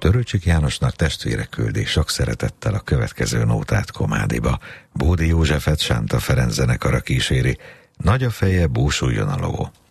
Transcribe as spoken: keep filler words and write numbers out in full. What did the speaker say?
Törőcsik Jánosnak testvére küldi sok szeretettel a következő nótát Komádiba. Bódi Józsefet Sánta Ferenc zenekara kíséri. Nagy a feje, búsuljon a ló.